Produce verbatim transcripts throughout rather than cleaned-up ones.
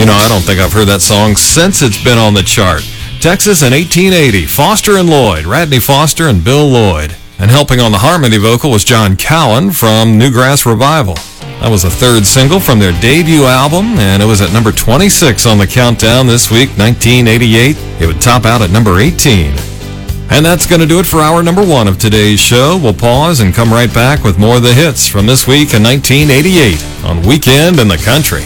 know, I don't think I've heard that song since it's been on the chart. Texas in eighteen eighty, Foster and Lloyd, Radney Foster and Bill Lloyd. And helping on the harmony vocal was John Cowan from Newgrass Revival. That was the third single from their debut album, and it was at number twenty-six on the countdown this week, nineteen eighty-eight. It would top out at number eighteen. And that's going to do it for hour number one of today's show. We'll pause and come right back with more of the hits from this week in nineteen eighty-eight on Weekend in the Country.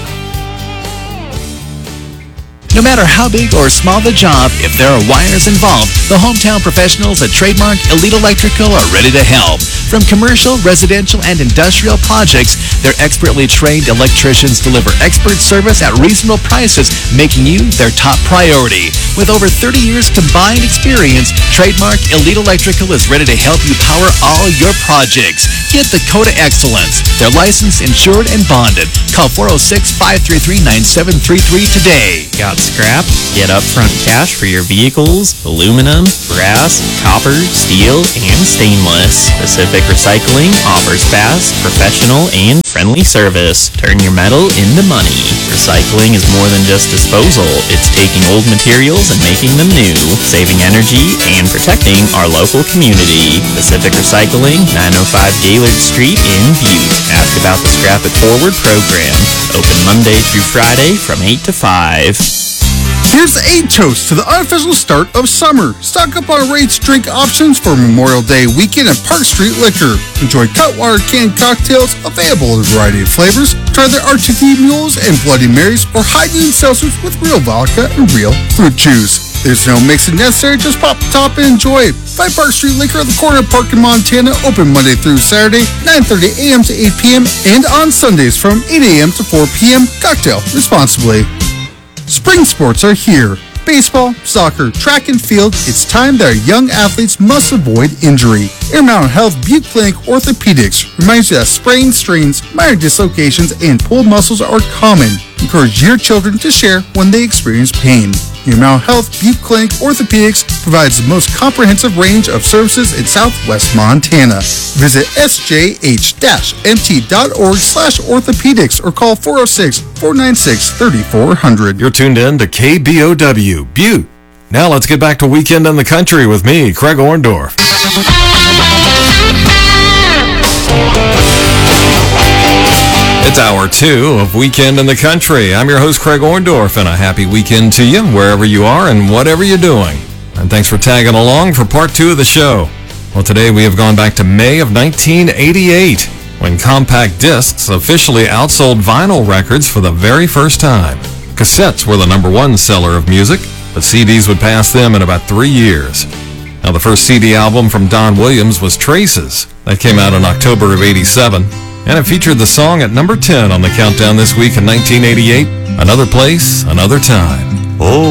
No matter how big or small the job, if there are wires involved, the hometown professionals at Trademark Elite Electrical are ready to help. From commercial, residential, and industrial projects, their expertly trained electricians deliver expert service at reasonable prices, making you their top priority. With over thirty years combined experience, Trademark Elite Electrical is ready to help you power all your projects. Get the code of excellence. They're licensed, insured, and bonded. Call four oh six, five three three, nine seven three three today. Got scrap? Get upfront cash for your vehicles, aluminum, brass, copper, steel, and stainless. Pacific Recycling offers fast, professional, and friendly service. Turn your metal into money. Recycling is more than just disposal. It's taking old materials and making them new, saving energy, and protecting our local community. Pacific Recycling, nine oh five Gaylord Street in Butte. Ask about the Scrap It Forward program. Open Monday through Friday from eight to five. Here's a toast to the unofficial start of summer. Stock up on rates drink options for Memorial Day weekend at Park Street Liquor. Enjoy Cutwater canned cocktails available in a variety of flavors. Try their R two D mules and Bloody Marys or high noon seltzers with real vodka and real fruit juice. There's no mixing necessary, just pop the top and enjoy it. Find Park Street Liquor at the corner of Park in Montana, open Monday through Saturday, nine thirty a.m. to eight p.m. and on Sundays from eight a.m. to four p.m. Cocktail responsibly. Spring sports are here. Baseball, soccer, track and field, it's time that our young athletes must avoid injury. Intermountain Health Butte Clinic Orthopedics reminds you that sprains, strains, minor dislocations, and pulled muscles are common. Encourage your children to share when they experience pain. Intermountain Health Butte Clinic Orthopedics provides the most comprehensive range of services in southwest Montana. Visit s j h dash m t dot org slash orthopedics or call four oh six, four nine six, three four zero zero. You're tuned in to K B O W, Butte. Now let's get back to Weekend in the Country with me, Craig Orndorff. It's hour two of Weekend in the Country. I'm your host, Craig Orndorff, and a happy weekend to you, wherever you are and whatever you're doing. And thanks for tagging along for part two of the show. Well, today we have gone back to May of nineteen eighty-eight, when compact discs officially outsold vinyl records for the very first time. Cassettes were the number one seller of music, but C Ds would pass them in about three years. Now, the first C D album from Don Williams was Traces. That came out in October of eighty-seven. And it featured the song at number ten on the countdown this week in nineteen eighty-eight, Another Place, Another Time. Oh.